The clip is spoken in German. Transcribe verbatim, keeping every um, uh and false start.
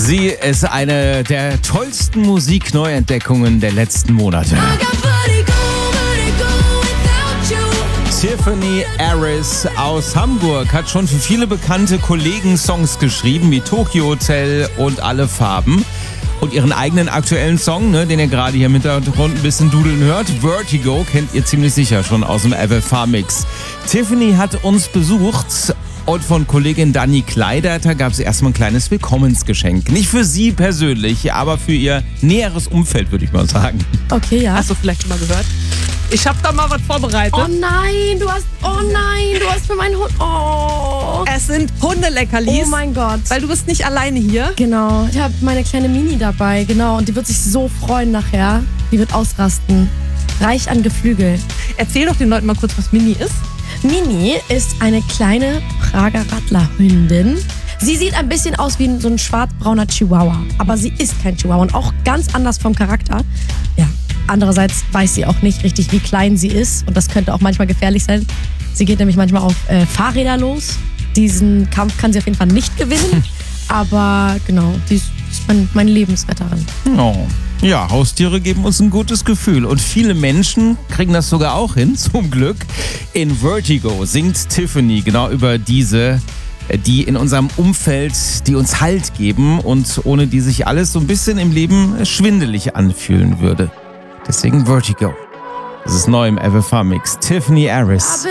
Sie ist eine der tollsten Musikneuentdeckungen der letzten Monate. Tiffany Harris aus Hamburg hat schon für viele bekannte Kollegen Songs geschrieben, wie Tokyo Hotel und Alle Farben. Und ihren eigenen aktuellen Song, ne, den ihr gerade hier im Hintergrund ein bisschen dudeln hört, Vertigo, kennt ihr ziemlich sicher schon aus dem F F H-Mix. Tiffany hat uns besucht und von Kollegin Dani Kleiderter gab es erstmal ein kleines Willkommensgeschenk. Nicht für sie persönlich, aber für ihr näheres Umfeld, würde ich mal sagen. Okay, ja. Hast du vielleicht schon mal gehört? Ich hab da mal was vorbereitet. Oh nein, du hast, oh nein, du hast für meinen Hund, oh. Es sind Hundeleckerlis. Oh mein Gott. Weil du bist nicht alleine hier. Genau, ich habe meine kleine Mini dabei, genau. Und die wird sich so freuen nachher. Die wird ausrasten. Reich an Geflügel. Erzähl doch den Leuten mal kurz, was Mini ist. Mini ist eine kleine Prager Radlerhündin. Sie sieht ein bisschen aus wie so ein schwarzbrauner Chihuahua. Aber sie ist kein Chihuahua und auch ganz anders vom Charakter. Ja. Andererseits weiß sie auch nicht richtig, wie klein sie ist. Und das könnte auch manchmal gefährlich sein. Sie geht nämlich manchmal auf äh, Fahrräder los. Diesen Kampf kann sie auf jeden Fall nicht gewinnen. Aber genau, die ist mein, meine Lebensretterin. Oh. Ja, Haustiere geben uns ein gutes Gefühl. Und viele Menschen kriegen das sogar auch hin, zum Glück. In Vertigo singt Tiffany genau über diese, die in unserem Umfeld, die uns Halt geben und ohne die sich alles so ein bisschen im Leben schwindelig anfühlen würde. Deswegen Vertigo. Das ist neu im F F H-Mix. Tiffany Harris.